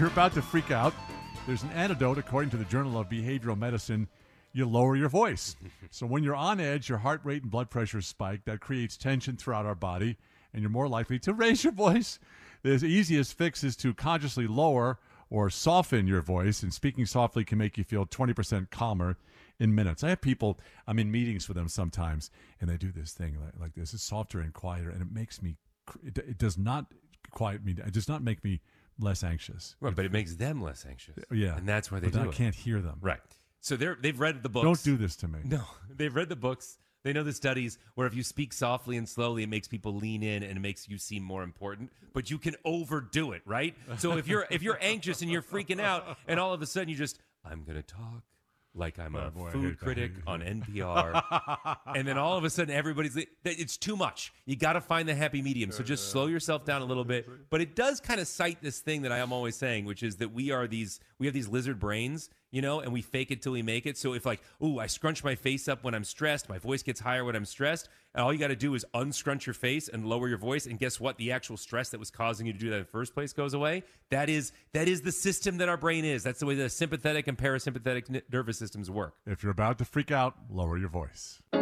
you're about to freak out, there's an antidote according to the Journal of Behavioral Medicine. You lower your voice. So when you're on edge, your heart rate and blood pressure spike. That creates tension throughout our body, and you're more likely to raise your voice. The easiest fix is to consciously lower or soften your voice, and speaking softly can make you feel 20% calmer in minutes. I have people, I'm in meetings with them sometimes, and they do this thing like this. It's softer and quieter, and it makes me, it does not quiet me, it does not make me less anxious. Right, but it makes them less anxious. Yeah. And that's why they but do I it. can't hear them. Right. So they've read the books. Don't do this to me. No, they've read the books. They know the studies where if you speak softly and slowly, it makes people lean in and it makes you seem more important. But you can overdo it, right? So if you're anxious and you're freaking out, and all of a sudden you just, I'm gonna talk like I'm a food critic on NPR, and then all of a sudden it's too much. You got to find the happy medium. So just slow yourself down a little bit. But it does kind of cite this thing that I am always saying, which is that we have these lizard brains, and we fake it till we make it. So if I scrunch my face up when I'm stressed, my voice gets higher when I'm stressed, and all you got to do is unscrunch your face and lower your voice, and guess what? The actual stress that was causing you to do that in the first place goes away. That is the system that our brain is. That's the way the sympathetic and parasympathetic nervous systems work. If you're about to freak out, lower your voice.